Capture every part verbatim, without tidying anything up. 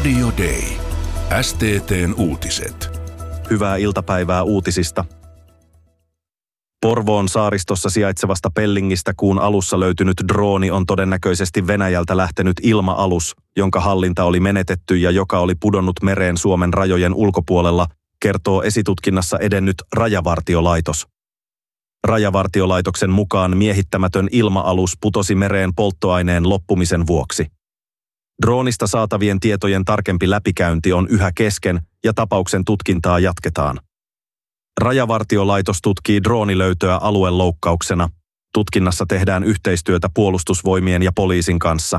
Radio Day. S T T:n uutiset. Hyvää iltapäivää uutisista. Porvoon saaristossa sijaitsevasta Pellingistä kuun alussa löytynyt drooni on todennäköisesti Venäjältä lähtenyt ilma-alus, jonka hallinta oli menetetty ja joka oli pudonnut mereen Suomen rajojen ulkopuolella, kertoo esitutkinnassa edennyt Rajavartiolaitos. Rajavartiolaitoksen mukaan miehittämätön ilma-alus putosi mereen polttoaineen loppumisen vuoksi. Droonista saatavien tietojen tarkempi läpikäynti on yhä kesken ja tapauksen tutkintaa jatketaan. Rajavartiolaitos tutkii droonilöytöä alueloukkauksena. Tutkinnassa tehdään yhteistyötä puolustusvoimien ja poliisin kanssa.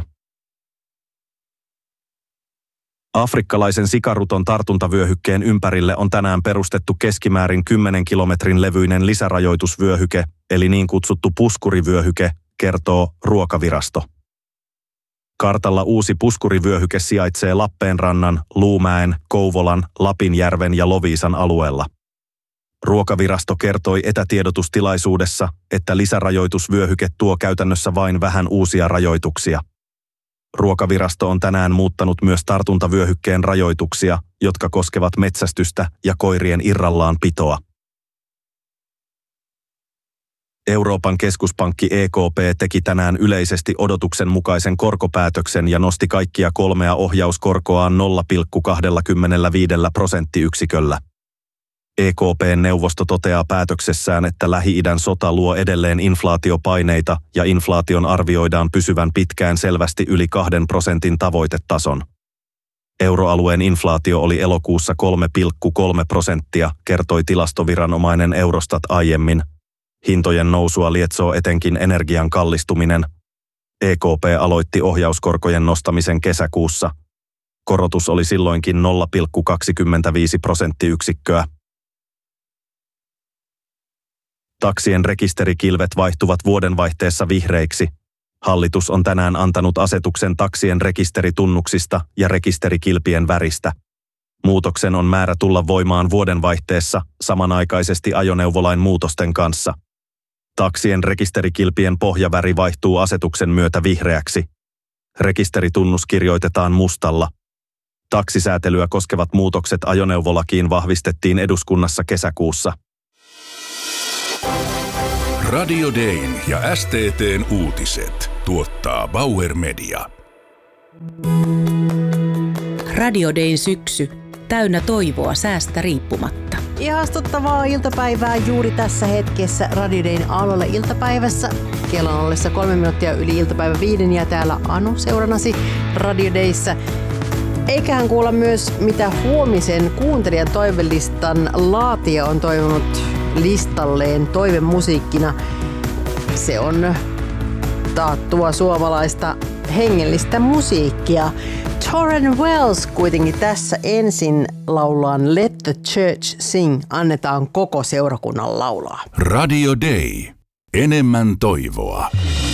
Afrikkalaisen sikaruton tartuntavyöhykkeen ympärille on tänään perustettu keskimäärin kymmenen kilometrin levyinen lisärajoitusvyöhyke, eli niin kutsuttu puskurivyöhyke, kertoo Ruokavirasto. Kartalla uusi puskurivyöhyke sijaitsee Lappeenrannan, Luumäen, Kouvolan, Lapinjärven ja Loviisan alueella. Ruokavirasto kertoi etätiedotustilaisuudessa, että lisärajoitusvyöhyke tuo käytännössä vain vähän uusia rajoituksia. Ruokavirasto on tänään muuttanut myös tartuntavyöhykkeen rajoituksia, jotka koskevat metsästystä ja koirien irrallaan pitoa. Euroopan keskuspankki E K P teki tänään yleisesti odotuksen mukaisen korkopäätöksen ja nosti kaikkia kolmea ohjauskorkoaan nolla pilkku kaksikymmentäviisi prosenttiyksiköllä. E K P-neuvosto toteaa päätöksessään, että Lähi-idän sota luo edelleen inflaatiopaineita ja inflaation arvioidaan pysyvän pitkään selvästi yli kahden prosentin tavoitetason. Euroalueen inflaatio oli elokuussa kolme pilkku kolme prosenttia, kertoi tilastoviranomainen Eurostat aiemmin. Hintojen nousua lietsoo etenkin energian kallistuminen. E K P aloitti ohjauskorkojen nostamisen kesäkuussa. Korotus oli silloinkin nolla pilkku kaksikymmentäviisi prosenttiyksikköä. Taksien rekisterikilvet vaihtuvat vuodenvaihteessa vihreiksi. Hallitus on tänään antanut asetuksen taksien rekisteritunnuksista ja rekisterikilpien väristä. Muutoksen on määrä tulla voimaan vuodenvaihteessa samanaikaisesti ajoneuvolain muutosten kanssa. Taksien rekisterikilpien pohjaväri vaihtuu asetuksen myötä vihreäksi. Rekisteritunnus kirjoitetaan mustalla. Taksisäätelyä koskevat muutokset ajoneuvolakiin vahvistettiin eduskunnassa kesäkuussa. Radio Dayn ja S T T:n uutiset tuottaa Bauer Media. Radio Dayn syksy, täynnä toivoa säästä riippumatta. Ihastuttavaa iltapäivää juuri tässä hetkessä Radio Dayn Aallolle iltapäivässä. Kello on ollessa kolme minuuttia yli iltapäivä viiden ja täällä Anu seurannasi Radio Dayssä. Eiköhän kuulla myös, mitä huomisen kuuntelijan toivelistan laatija on toivonut listalleen toivemusiikkina. Se on taattua suomalaista hengellistä musiikkia. Tauren Wells kuitenkin tässä ensin laulaan Let the Church Sing. Annetaan koko seurakunnan laulaa. Radio Day. Enemmän toivoa.